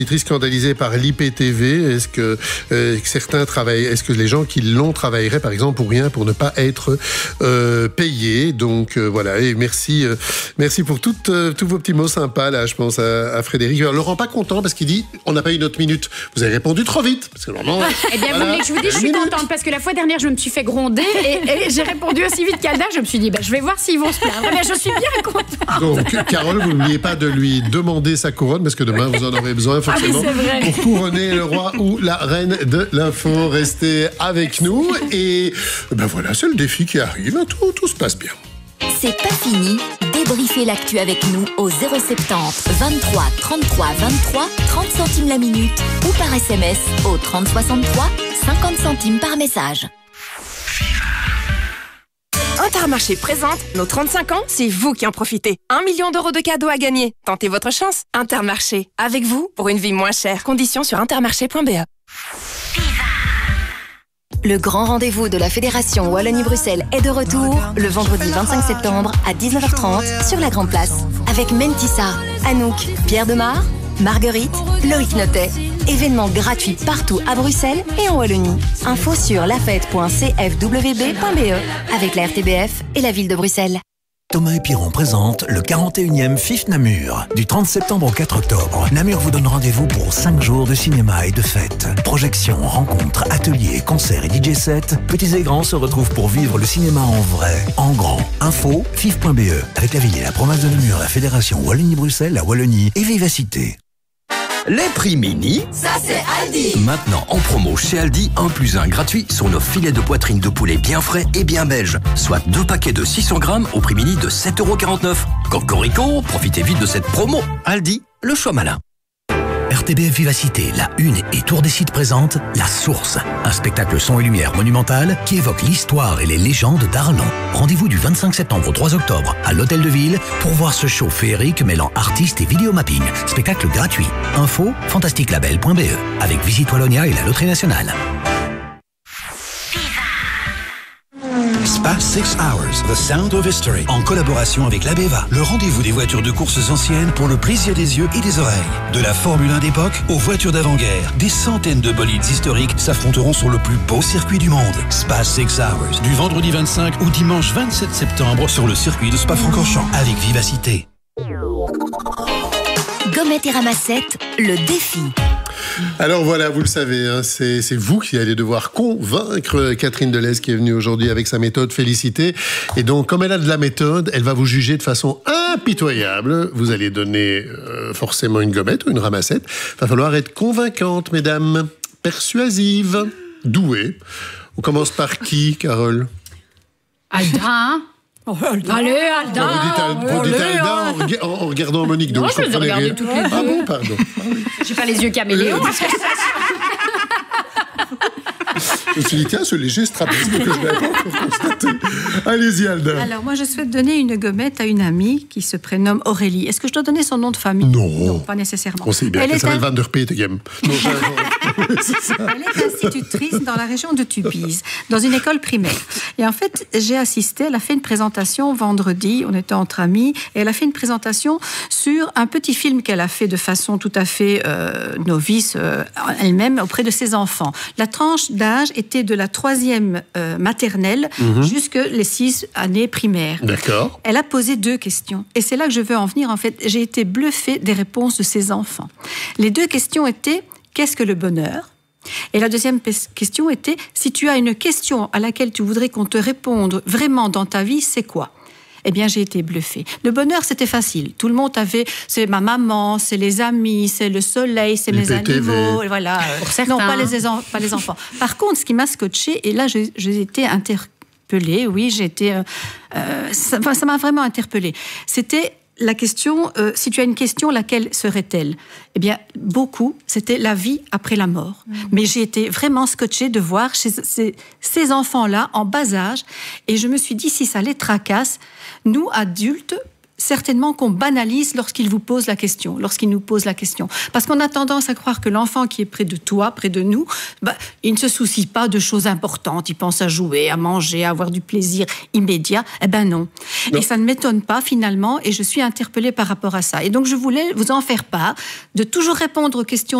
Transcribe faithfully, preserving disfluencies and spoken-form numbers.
Scandalisé par l'I P T V, est-ce que euh, certains travaillent, est-ce que les gens qui l'ont travailleraient par exemple pour rien, pour ne pas être euh, payés. Donc euh, voilà, et merci, euh, merci pour toutes, euh, tous vos petits mots sympas là. Je pense à, à Frédéric. Alors, Laurent pas content parce qu'il dit on n'a pas eu notre minute. Vous avez répondu trop vite parce que normalement. Eh bien, voilà, vous voulez que je vous dise, je suis contente parce que la fois dernière je me suis fait gronder et, et j'ai répondu aussi vite qu'Alda. Je me suis dit bah, je vais voir s'ils vont se plaindre. Mais je suis bien contente. Donc Carole, vous n'oubliez pas de lui demander sa couronne parce que demain vous en aurez besoin forcément. Ah oui, pour couronner le roi ou la reine de l'info. Restez avec nous et ben voilà, c'est le défi qui arrive. Tout, tout se passe bien. C'est pas fini. Débriefez l'actu avec nous au zéro soixante-dix vingt-trois trente-trois vingt-trois, trente centimes la minute ou par S M S au trente soixante-trois, cinquante centimes par message. Intermarché présente nos trente-cinq ans, c'est vous qui en profitez. Un million d'euros de cadeaux à gagner. Tentez votre chance. Intermarché, avec vous pour une vie moins chère. Conditions sur intermarché point b e. Le grand rendez-vous de la Fédération Wallonie-Bruxelles est de retour le vendredi vingt-cinq septembre à dix-neuf heures trente sur la Grande Place. Avec Mentissa, Anouk, Pierre Demar, Marguerite, Loïc Notet. Événement gratuit partout à Bruxelles et en Wallonie. Info sur lafête point c f w b point b e avec la R T B F et la ville de Bruxelles. Thomas et Piron présente le quarante et unième F I F Namur. Du trente septembre au quatre octobre, Namur vous donne rendez-vous pour cinq jours de cinéma et de fêtes. Projections, rencontres, ateliers, concerts et D J sets. Petits et grands se retrouvent pour vivre le cinéma en vrai, en grand. Info, F I F point b e avec la ville et la province de Namur, la Fédération Wallonie-Bruxelles, la Wallonie et Vivacité. Les prix mini, ça c'est Aldi. Maintenant en promo chez Aldi, un plus un gratuit sur nos filets de poitrine de poulet bien frais et bien belges. Soit deux paquets de six cents grammes au prix mini de sept euros quarante-neuf. Cocorico, profitez vite de cette promo. Aldi, le choix malin. R T B F Vivacité, la Une et Tour des Sites présente La Source, un spectacle son et lumière monumental qui évoque l'histoire et les légendes d'Arlon. Rendez-vous du vingt-cinq septembre au trois octobre à l'Hôtel de Ville pour voir ce show féerique mêlant artistes et vidéomapping. Spectacle gratuit. Info, fantastique label point b e avec Visite Wallonia et la Loterie Nationale. Spa Six Hours, The Sound of History, en collaboration avec l'Abeva, le rendez-vous des voitures de courses anciennes pour le plaisir des yeux et des oreilles. De la Formule un d'époque aux voitures d'avant-guerre, des centaines de bolides historiques s'affronteront sur le plus beau circuit du monde. Spa Six Hours, du vendredi vingt-cinq au dimanche vingt-sept septembre sur le circuit de Spa-Francorchamps, avec Vivacité. Gommette et ramassette, le défi. Alors voilà, vous le savez, hein, c'est, c'est vous qui allez devoir convaincre Catherine Delez qui est venue aujourd'hui avec sa méthode Félicité. Et donc, comme elle a de la méthode, elle va vous juger de façon impitoyable. Vous allez donner euh, forcément une gommette ou une ramassette. Il va falloir être convaincante, mesdames, persuasive, douée. On commence par qui, Carole ? Alda, hein ? Oh, Alda. Allez, Alda. Vous dites, Al- vous dites Alda en, rega- en regardant Monique. Donc non, je je les ai regardées toutes les deux. Ah bon, pardon. J'ai pas les yeux caméléons. Je me suis dit, tiens, ce léger strabisme que je n'avais pas encore constaté. Allez-y, Alda. Alors, moi, je souhaite donner une gommette à une amie qui se prénomme Aurélie. Est-ce que je dois donner son nom de famille ? Non. Non, pas nécessairement. On sait bien Elle qu'elle est s'appelle un... Van der Petegem. Non, c'est ça. Elle est institutrice dans la région de Tubize, dans une école primaire. Et en fait, j'ai assisté, elle a fait une présentation vendredi, on était entre amis, et elle a fait une présentation sur un petit film qu'elle a fait de façon tout à fait euh, novice euh, elle-même auprès de ses enfants. La tranche d'âge était de la troisième euh, maternelle mm-hmm. jusque les six années primaires. D'accord. Elle a posé deux questions. Et c'est là que je veux en venir. En fait, j'ai été bluffée des réponses de ses enfants. Les deux questions étaient « Qu'est-ce que le bonheur ?» Et la deuxième question était « Si tu as une question à laquelle tu voudrais qu'on te réponde vraiment dans ta vie, c'est quoi ?» Eh bien, j'ai été bluffée. Le bonheur, c'était facile. Tout le monde avait, c'est ma maman, c'est les amis, c'est le soleil, c'est mes animaux, voilà. Pour certains. Non, pas les, pas les enfants. Par contre, ce qui m'a scotché, et là, j'ai, j'ai été interpellée, oui, j'ai été, euh, ça, ça m'a vraiment interpellée. C'était la question, euh, si tu as une question, laquelle serait-elle ? Eh bien, beaucoup, c'était la vie après la mort. Mmh. Mais j'ai été vraiment scotchée de voir chez ces, ces enfants-là, en bas âge, et je me suis dit, si ça les tracasse, nous, adultes, certainement qu'on banalise lorsqu'il vous pose la question, lorsqu'il nous pose la question. Parce qu'on a tendance à croire que l'enfant qui est près de toi, près de nous, bah, il ne se soucie pas de choses importantes. Il pense à jouer, à manger, à avoir du plaisir immédiat. Eh ben non. non. Et ça ne m'étonne pas finalement, et je suis interpellée par rapport à ça. Et donc je voulais vous en faire part, de toujours répondre aux questions